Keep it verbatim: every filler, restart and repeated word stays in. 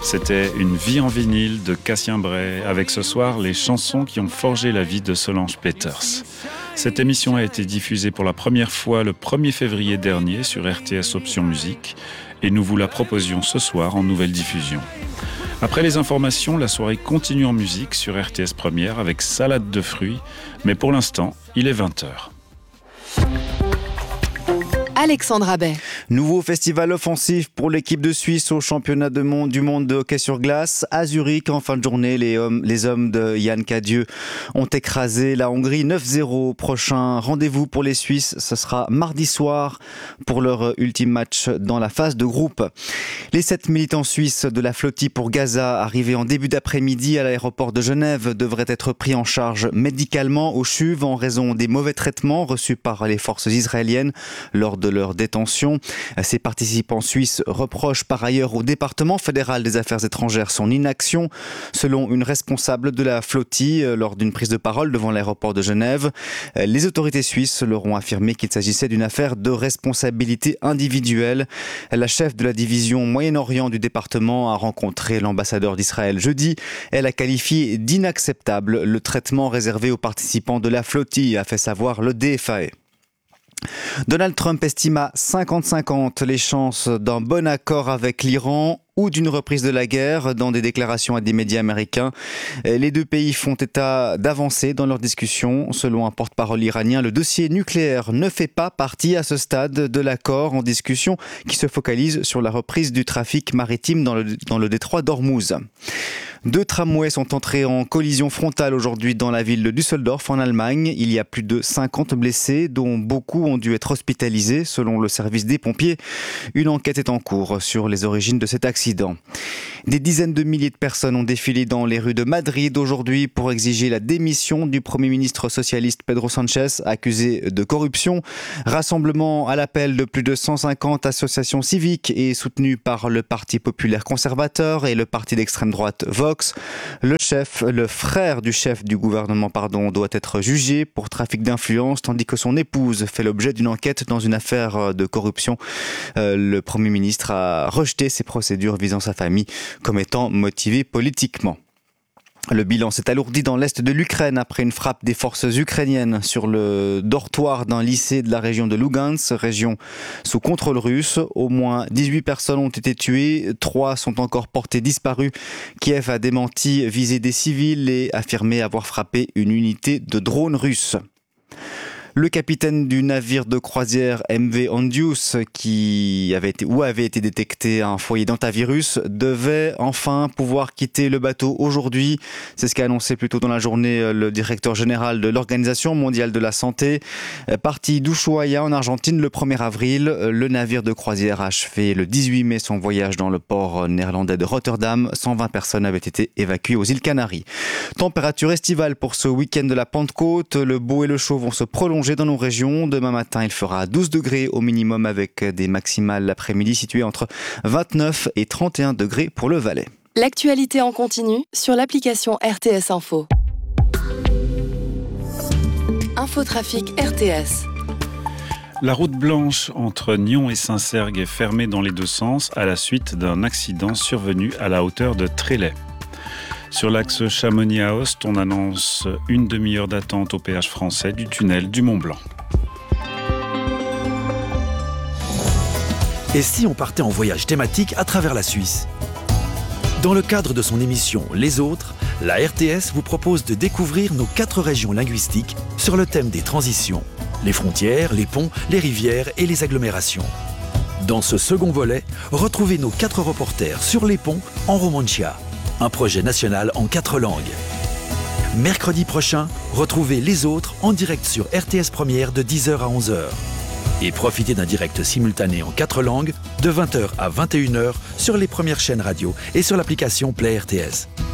C'était Une vie en vinyle de Cassien Bray, avec ce soir les chansons qui ont forgé la vie de Solange Peters. Cette émission a été diffusée pour la première fois le premier février dernier sur R T S Option Musique et nous vous la proposions ce soir en nouvelle diffusion. Après les informations, la soirée continue en musique sur R T S Première avec Salade de fruits, mais pour l'instant, il est vingt heures. Alexandre Abbet. Nouveau festival offensif pour l'équipe de Suisse au championnat de monde, du monde de hockey sur glace. À Zurich, en fin de journée, les hommes, les hommes de Yann Cadieux ont écrasé la Hongrie neuf zéro. Prochain rendez-vous pour les Suisses, ce sera mardi soir pour leur ultime match dans la phase de groupe. Les sept militants suisses de la flottille pour Gaza, arrivés en début d'après-midi à l'aéroport de Genève, devraient être pris en charge médicalement au C H U V en raison des mauvais traitements reçus par les forces israéliennes lors de leur détention. Ces participants suisses reprochent par ailleurs au département fédéral des affaires étrangères son inaction, selon une responsable de la flottille lors d'une prise de parole devant l'aéroport de Genève. Les autorités suisses leur ont affirmé qu'il s'agissait d'une affaire de responsabilité individuelle. La chef de la division Moyen-Orient du département a rencontré l'ambassadeur d'Israël jeudi. Elle a qualifié d'inacceptable le traitement réservé aux participants de la flottille, a fait savoir le D F A E. Donald Trump estime à cinquante cinquante les chances d'un bon accord avec l'Iran ou d'une reprise de la guerre dans des déclarations à des médias américains. Les deux pays font état d'avancées dans leurs discussions. Selon un porte-parole iranien, le dossier nucléaire ne fait pas partie à ce stade de l'accord en discussion qui se focalise sur la reprise du trafic maritime dans le, dans le détroit d'Ormuz. Deux tramways sont entrés en collision frontale aujourd'hui dans la ville de Düsseldorf en Allemagne. Il y a plus de cinquante blessés, dont beaucoup ont dû être hospitalisés selon le service des pompiers. Une enquête est en cours sur les origines de cet accident. Des dizaines de milliers de personnes ont défilé dans les rues de Madrid aujourd'hui pour exiger la démission du Premier ministre socialiste Pedro Sánchez, accusé de corruption. Rassemblement à l'appel de plus de cent cinquante associations civiques et soutenu par le Parti populaire conservateur et le parti d'extrême droite Vox. Le chef, le frère du chef du gouvernement, pardon, doit être jugé pour trafic d'influence, tandis que son épouse fait l'objet d'une enquête dans une affaire de corruption. Euh, le Premier ministre a rejeté ces procédures visant sa famille comme étant motivées politiquement. Le bilan s'est alourdi dans l'est de l'Ukraine après une frappe des forces ukrainiennes sur le dortoir d'un lycée de la région de Lugansk, région sous contrôle russe. Au moins dix-huit personnes ont été tuées, trois sont encore portées disparues. Kiev a démenti viser des civils et affirmé avoir frappé une unité de drones russes. Le capitaine du navire de croisière M V Ondius, qui avait été, où avait été détecté un foyer d'hantavirus, devait enfin pouvoir quitter le bateau aujourd'hui. C'est ce qu'a annoncé plus tôt dans la journée le directeur général de l'Organisation mondiale de la santé. Parti d'Ushuaia en Argentine le premier avril, le navire de croisière a achevé le dix-huit mai son voyage dans le port néerlandais de Rotterdam. cent vingt personnes avaient été évacuées aux îles Canaries. Température estivale pour ce week-end de la Pentecôte. Le beau et le chaud vont se prolonger dans nos régions. Demain matin, il fera douze degrés au minimum avec des maximales l'après-midi situées entre vingt-neuf et trente et un degrés pour le Valais. L'actualité en continu sur l'application R T S Info. Infotrafic R T S. La route blanche entre Nyon et Saint-Sergue est fermée dans les deux sens à la suite d'un accident survenu à la hauteur de Trélay. Sur l'axe Chamonix-Aoste, on annonce une demi-heure d'attente au péage français du tunnel du Mont-Blanc. Et si on partait en voyage thématique à travers la Suisse ? Dans le cadre de son émission Les Autres, la R T S vous propose de découvrir nos quatre régions linguistiques sur le thème des transitions, les frontières, les ponts, les rivières et les agglomérations. Dans ce second volet, retrouvez nos quatre reporters sur les ponts en Romancia. Un projet national en quatre langues. Mercredi prochain, retrouvez Les Autres en direct sur R T S Première de dix heures à onze heures. Et profitez d'un direct simultané en quatre langues de vingt heures à vingt et une heures sur les premières chaînes radio et sur l'application Play R T S.